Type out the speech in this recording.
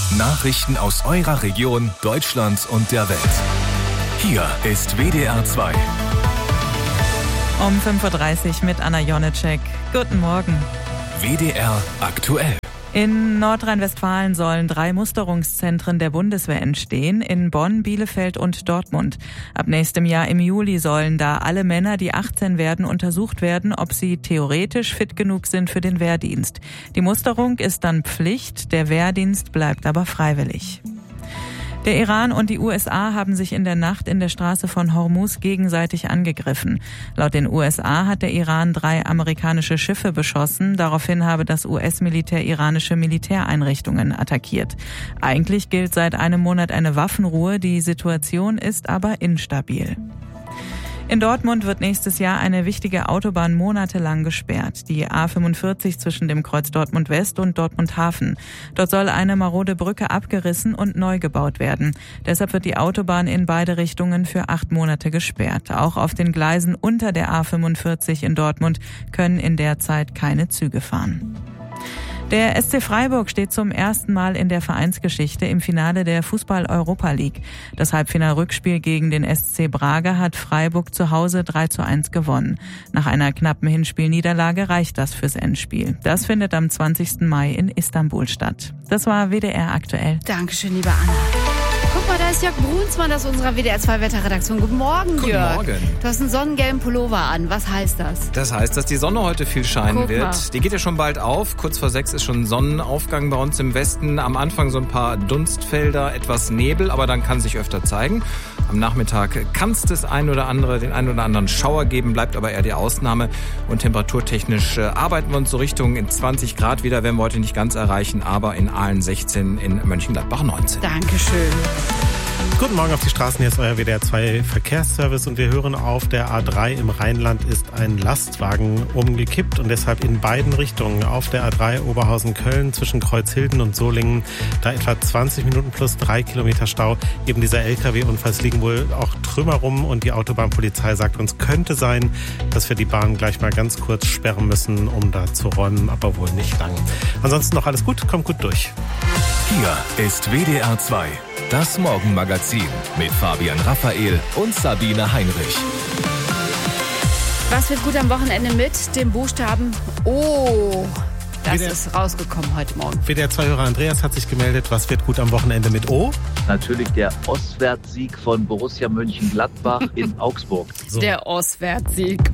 Nachrichten aus eurer Region, Deutschland und der Welt. Hier ist WDR 2. Um 5.30 Uhr mit Anna Jonitschek. Guten Morgen. WDR aktuell. In Nordrhein-Westfalen sollen 3 Musterungszentren der Bundeswehr entstehen, in Bonn, Bielefeld und Dortmund. Ab nächstem Jahr im Juli sollen da alle Männer, die 18 werden, untersucht werden, ob sie theoretisch fit genug sind für den Wehrdienst. Die Musterung ist dann Pflicht, der Wehrdienst bleibt aber freiwillig. Der Iran und die USA haben sich in der Nacht in der Straße von Hormuz gegenseitig angegriffen. Laut den USA hat der Iran 3 amerikanische Schiffe beschossen. Daraufhin habe das US-Militär iranische Militäreinrichtungen attackiert. Eigentlich gilt seit einem Monat eine Waffenruhe. Die Situation ist aber instabil. In Dortmund wird nächstes Jahr eine wichtige Autobahn monatelang gesperrt. Die A45 zwischen dem Kreuz Dortmund West und Dortmund Hafen. Dort soll eine marode Brücke abgerissen und neu gebaut werden. Deshalb wird die Autobahn in beide Richtungen für 8 Monate gesperrt. Auch auf den Gleisen unter der A45 in Dortmund können in der Zeit keine Züge fahren. Der SC Freiburg steht zum ersten Mal in der Vereinsgeschichte im Finale der Fußball-Europa League. Das Halbfinal-Rückspiel gegen den SC Braga hat Freiburg zu Hause 3:1 gewonnen. Nach einer knappen Hinspielniederlage reicht das fürs Endspiel. Das findet am 20. Mai in Istanbul statt. Das war WDR aktuell. Dankeschön, liebe Anna. Guck mal, da ist Jörg Brunsmann aus unserer WDR 2 Wetterredaktion. Guten Morgen, Guten Jörg. Morgen. Du hast einen sonnengelben Pullover an. Was heißt das? Das heißt, dass die Sonne heute viel scheinen Guck wird. mal. Die geht ja schon bald auf. Kurz vor 6 ist schon Sonnenaufgang bei uns im Westen. Am Anfang so ein paar Dunstfelder, etwas Nebel, aber dann kann sich öfter zeigen. Am Nachmittag kann es den ein oder anderen Schauer geben, bleibt aber eher die Ausnahme. Und temperaturtechnisch arbeiten wir uns so Richtung in 20 Grad wieder, werden wir heute nicht ganz erreichen, aber in Aalen 16, in Mönchengladbach 19. Dankeschön. Guten Morgen auf die Straßen, hier ist euer WDR 2 Verkehrsservice und wir hören auf der A3 im Rheinland ist ein Lastwagen umgekippt und deshalb in beiden Richtungen auf der A3 Oberhausen-Köln zwischen Kreuzhilden und Solingen da etwa 20 Minuten plus 3 Kilometer Stau. Eben dieser LKW-Unfall, es liegen wohl auch Trümmer rum und die Autobahnpolizei sagt uns, könnte sein, dass wir die Bahn gleich mal ganz kurz sperren müssen, um da zu räumen, aber wohl nicht lang. Ansonsten noch alles gut, kommt gut durch. Hier ist WDR 2. Das Morgenmagazin mit Fabian Raphael und Sabine Heinrich. Was wird gut am Wochenende mit dem Buchstaben O? Das ist rausgekommen heute Morgen. WDR 2-Hörer Andreas hat sich gemeldet. Was wird gut am Wochenende mit O? Natürlich der Ostwärtssieg von Borussia Mönchengladbach in Augsburg. So. Der Ostwärtssieg.